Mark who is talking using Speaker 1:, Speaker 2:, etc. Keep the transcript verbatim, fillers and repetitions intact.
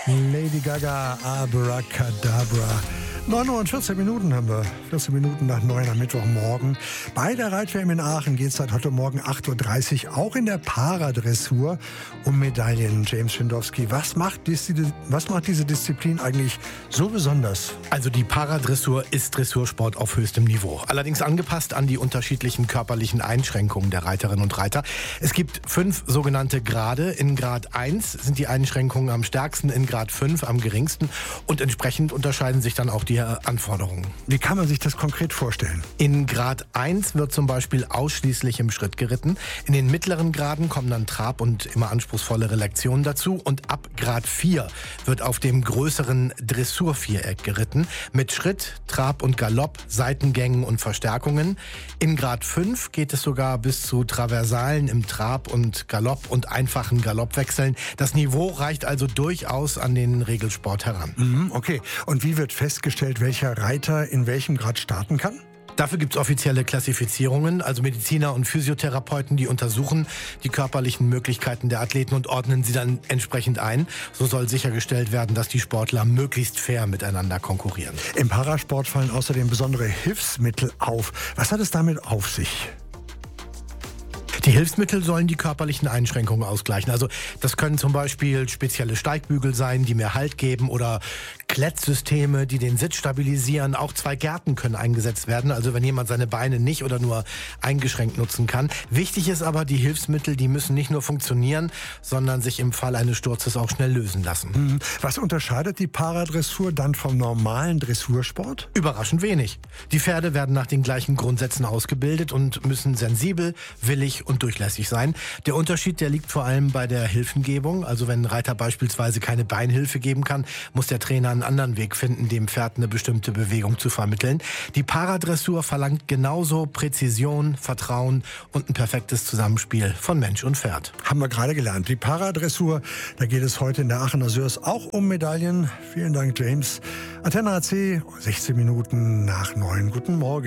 Speaker 1: Lady Gaga, Abracadabra. neun Uhr und vierzehn Minuten haben wir. vierzehn Minuten nach neun am Mittwochmorgen. Bei der Reit-W M in Aachen geht es seit heute Morgen acht Uhr dreißig auch in der Paradressur um Medaillen. James Schindowski, was macht, diese, was macht diese Disziplin eigentlich so besonders?
Speaker 2: Also die Paradressur ist Dressursport auf höchstem Niveau. Allerdings angepasst an die unterschiedlichen körperlichen Einschränkungen der Reiterinnen und Reiter. Es gibt fünf sogenannte Grade. In Grad eins sind die Einschränkungen am stärksten, in Grad fünf am geringsten. Und entsprechend unterscheiden sich dann auch die Anforderungen.
Speaker 1: Wie kann man sich das konkret vorstellen?
Speaker 2: In Grad eins wird zum Beispiel ausschließlich im Schritt geritten. In den mittleren Graden kommen dann Trab- und immer anspruchsvollere Lektionen dazu. Und ab Grad vier wird auf dem größeren Dressurviereck geritten. Mit Schritt, Trab und Galopp, Seitengängen und Verstärkungen. In Grad fünf geht es sogar bis zu Traversalen im Trab und Galopp und einfachen Galoppwechseln. Das Niveau reicht also durchaus an den Regelsport heran.
Speaker 1: Mhm, okay. Und wie wird festgestellt, welcher Reiter in welchem Grad starten kann?
Speaker 2: Dafür gibt es offizielle Klassifizierungen, also Mediziner und Physiotherapeuten, die untersuchen die körperlichen Möglichkeiten der Athleten und ordnen sie dann entsprechend ein. So soll sichergestellt werden, dass die Sportler möglichst fair miteinander konkurrieren.
Speaker 1: Im Parasport fallen außerdem besondere Hilfsmittel auf. Was hat es damit auf sich?
Speaker 2: Die Hilfsmittel sollen die körperlichen Einschränkungen ausgleichen. Also das können zum Beispiel spezielle Steigbügel sein, die mehr Halt geben, oder Klettsysteme, die den Sitz stabilisieren. Auch zwei Gärten können eingesetzt werden, also wenn jemand seine Beine nicht oder nur eingeschränkt nutzen kann. Wichtig ist aber, die Hilfsmittel, die müssen nicht nur funktionieren, sondern sich im Fall eines Sturzes auch schnell lösen lassen.
Speaker 1: Was unterscheidet die Paradressur dann vom normalen Dressursport?
Speaker 2: Überraschend wenig. Die Pferde werden nach den gleichen Grundsätzen ausgebildet und müssen sensibel, willig und durchlässig sein. Der Unterschied, der liegt vor allem bei der Hilfengebung. Also wenn ein Reiter beispielsweise keine Beinhilfe geben kann, muss der Trainer einen anderen Weg finden, dem Pferd eine bestimmte Bewegung zu vermitteln. Die Paradressur verlangt genauso Präzision, Vertrauen und ein perfektes Zusammenspiel von Mensch und Pferd.
Speaker 1: Haben wir gerade gelernt. Die Paradressur, da geht es heute in der Aachener Sörs auch um Medaillen. Vielen Dank, James. Antenne A C, sechzehn Minuten nach neun. Guten Morgen.